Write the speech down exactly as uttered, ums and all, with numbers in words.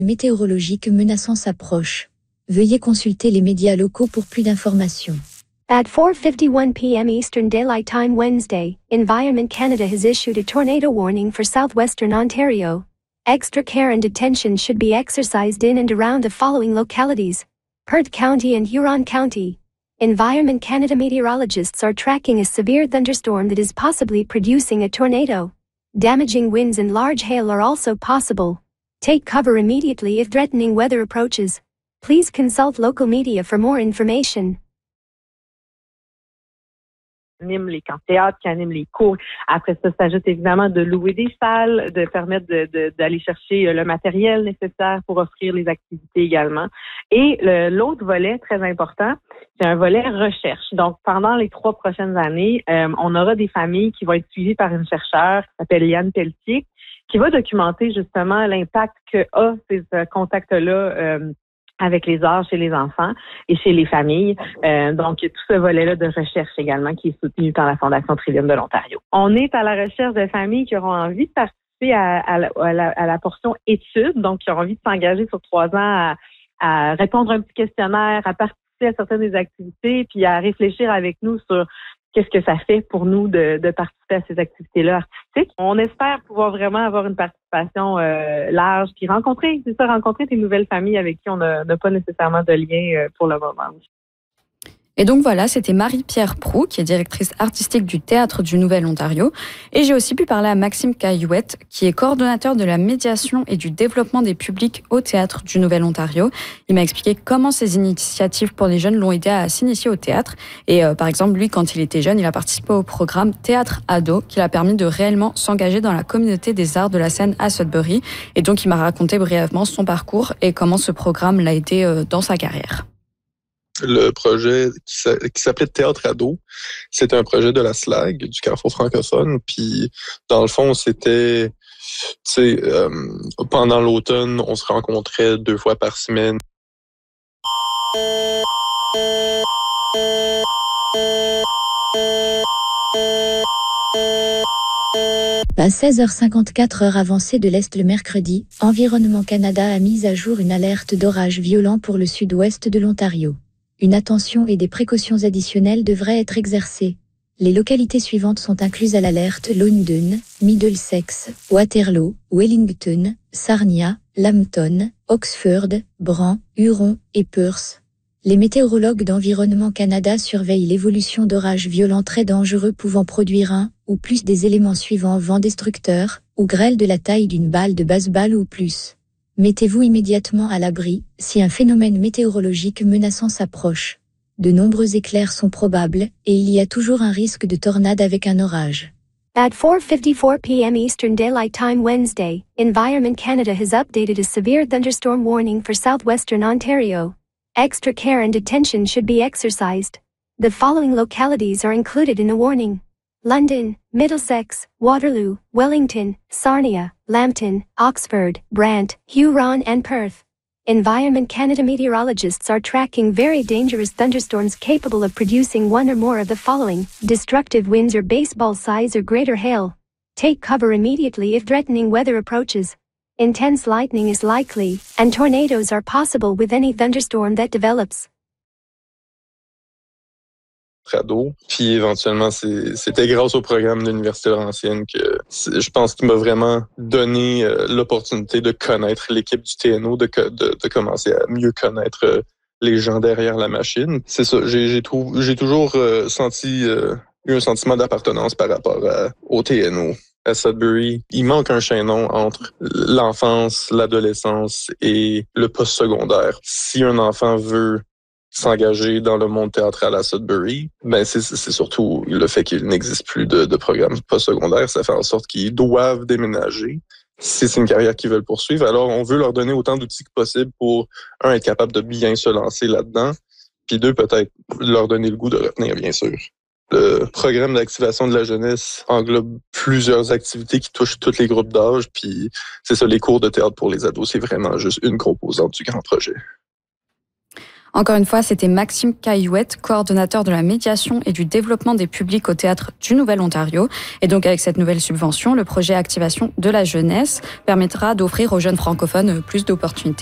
météorologique menaçant s'approche. Veuillez consulter les médias locaux pour plus d'informations. At four fifty-one p m Eastern Daylight Time Wednesday, Environment Canada has issued a tornado warning for southwestern Ontario. Extra care and attention should be exercised in and around the following localities: Perth County and Huron County. Environment Canada meteorologists are tracking a severe thunderstorm that is possibly producing a tornado. Damaging winds and large hail are also possible. Take cover immediately if threatening weather approaches. Please consult local media for more information. Anime les camps de théâtre, qui anime les cours. Après ça, s'ajoute évidemment de louer des salles, de permettre de, de, d'aller chercher le matériel nécessaire pour offrir les activités également. Et le, l'autre volet très important, c'est un volet recherche. Donc, pendant les trois prochaines années, euh, on aura des familles qui vont être suivies par une chercheure qui s'appelle Liane Pelletier, qui va documenter justement l'impact que a ces euh, contacts-là euh, avec les arts chez les enfants et chez les familles. Euh, donc, tout ce volet-là de recherche également qui est soutenu par la Fondation Trillium de l'Ontario. On est à la recherche de familles qui auront envie de participer à, à, la, à, la, à la portion études, donc qui auront envie de s'engager sur trois ans à, à répondre à un petit questionnaire, à participer à certaines des activités, puis à réfléchir avec nous sur qu'est-ce que ça fait pour nous de, de participer à ces activités-là artistiques. On espère pouvoir vraiment avoir une participation euh, large, puis rencontrer, c'est ça, rencontrer des nouvelles familles avec qui on n'a pas nécessairement de lien euh, pour le moment. Et donc voilà, c'était Marie-Pierre Proux, qui est directrice artistique du Théâtre du Nouvel-Ontario. Et j'ai aussi pu parler à Maxime Caillouette, qui est coordonnateur de la médiation et du développement des publics au Théâtre du Nouvel-Ontario. Il m'a expliqué comment ces initiatives pour les jeunes l'ont aidé à s'initier au théâtre. Et euh, par exemple, lui, quand il était jeune, il a participé au programme Théâtre Ado, qui l'a permis de réellement s'engager dans la communauté des arts de la scène à Sudbury. Et donc, il m'a raconté brièvement son parcours et comment ce programme l'a aidé euh, dans sa carrière. Le projet qui s'appelait Théâtre Ado, c'était un projet de la S L A G, du Carrefour francophone. Puis, dans le fond, c'était, tu sais, euh, pendant l'automne, on se rencontrait deux fois par semaine. À seize heures cinquante-quatre heure avancée de l'Est le mercredi, Environnement Canada a mis à jour une alerte d'orage violent pour le sud-ouest de l'Ontario. Une attention et des précautions additionnelles devraient être exercées. Les localités suivantes sont incluses à l'alerte: London, Middlesex, Waterloo, Wellington, Sarnia, Lambton, Oxford, Bran, Huron et Perth. Les météorologues d'Environnement Canada surveillent l'évolution d'orages violents très dangereux pouvant produire un ou plus des éléments suivants: vent destructeur ou grêle de la taille d'une balle de baseball ou plus. Mettez-vous immédiatement à l'abri si un phénomène météorologique menaçant s'approche. De nombreux éclairs sont probables et il y a toujours un risque de tornade avec un orage. At four fifty-four p m Eastern Daylight Time Wednesday, Environment Canada has updated a severe thunderstorm warning for southwestern Ontario. Extra care and attention should be exercised. The following localities are included in the warning: London, Middlesex, Waterloo, Wellington, Sarnia, Lambton, Oxford, Brant, Huron and Perth. Environment Canada meteorologists are tracking very dangerous thunderstorms capable of producing one or more of the following: destructive winds or baseball size or greater hail. Take cover immediately if threatening weather approaches. Intense lightning is likely, and tornadoes are possible with any thunderstorm that develops. Ado. Puis éventuellement, c'est, c'était grâce au programme de l'Université Laurentienne que je pense qu'il m'a vraiment donné euh, l'opportunité de connaître l'équipe du T N O, de, de, de commencer à mieux connaître euh, les gens derrière la machine. C'est ça, j'ai, j'ai, trou- j'ai toujours euh, senti euh, eu un sentiment d'appartenance par rapport à, au T N O. À Sudbury, il manque un chaînon entre l'enfance, l'adolescence et le post-secondaire. Si un enfant veut s'engager dans le monde théâtral à Sudbury, ben c'est, c'est surtout le fait qu'il n'existe plus de, de programme postsecondaire. Ça fait en sorte qu'ils doivent déménager. Si c'est une carrière qu'ils veulent poursuivre, alors on veut leur donner autant d'outils que possible pour, un, être capable de bien se lancer là-dedans, puis deux, peut-être leur donner le goût de retenir, bien sûr. Le programme d'activation de la jeunesse englobe plusieurs activités qui touchent tous les groupes d'âge, puis c'est ça, les cours de théâtre pour les ados, c'est vraiment juste une composante du grand projet. Encore une fois, c'était Maxime Caillouette, coordonnateur de la médiation et du développement des publics au Théâtre du Nouvel-Ontario. Et donc, avec cette nouvelle subvention, le projet Activation de la jeunesse permettra d'offrir aux jeunes francophones plus d'opportunités.